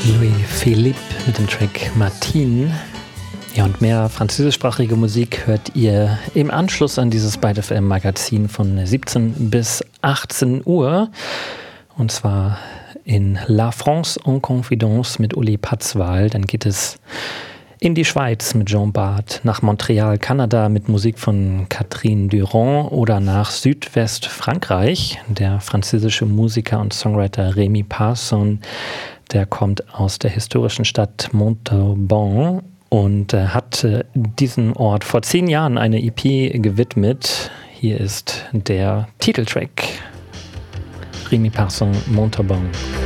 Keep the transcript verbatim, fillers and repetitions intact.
Louis-Philippe mit dem Track Martine. Ja, und mehr französischsprachige Musik hört ihr im Anschluss an dieses Byte F M Magazin von siebzehn bis achtzehn Uhr. Und zwar in La France en Confidence mit Uli Patzwal. Dann geht es in die Schweiz mit Jean Bart, nach Montreal, Kanada mit Musik von Catherine Durand oder nach Südwestfrankreich. Der französische Musiker und Songwriter Rémi Parson, der kommt aus der historischen Stadt Montauban und äh, hat äh, diesem Ort vor zehn Jahren eine E P gewidmet. Hier ist der Titeltrack. Rémi Parson, Montauban.